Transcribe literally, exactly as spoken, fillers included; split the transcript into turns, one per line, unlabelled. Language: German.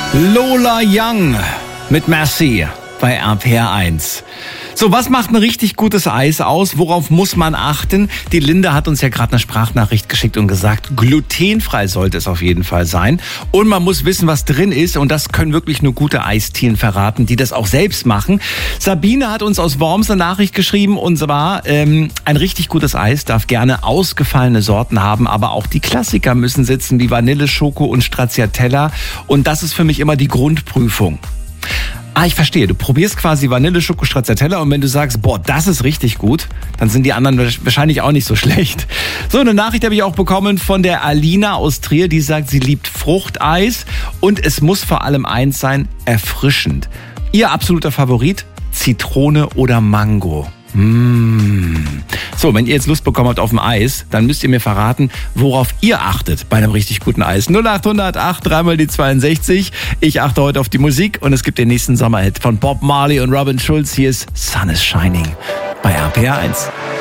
Lola Young mit Merci bei R P R eins. So, was macht ein richtig gutes Eis aus? Worauf muss man achten? Die Linda hat uns ja gerade eine Sprachnachricht geschickt und gesagt, glutenfrei sollte es auf jeden Fall sein. Und man muss wissen, was drin ist. Und das können wirklich nur gute Eistieren verraten, die das auch selbst machen. Sabine hat uns aus Worms eine Nachricht geschrieben. Und zwar, ähm, ein richtig gutes Eis darf gerne ausgefallene Sorten haben. Aber auch die Klassiker müssen sitzen, wie Vanille, Schoko und Stracciatella. Und das ist für mich immer die Grundprüfung. Ah, ich verstehe. Du probierst quasi Vanille, Schoko, Stracciatella und wenn du sagst, boah, das ist richtig gut, dann sind die anderen wahrscheinlich auch nicht so schlecht. So, eine Nachricht habe ich auch bekommen von der Alina aus Trier, die sagt, sie liebt Fruchteis und es muss vor allem eins sein, erfrischend. Ihr absoluter Favorit? Zitrone oder Mango? Mmh. So, wenn ihr jetzt Lust bekommen habt auf ein Eis, dann müsst ihr mir verraten, worauf ihr achtet bei einem richtig guten Eis. null acht null acht, dreimal die zweiundsechzig. Ich achte heute auf die Musik und es gibt den nächsten Sommerhit von Bob Marley und Robin Schulz. Hier ist Sun is Shining bei R P R eins.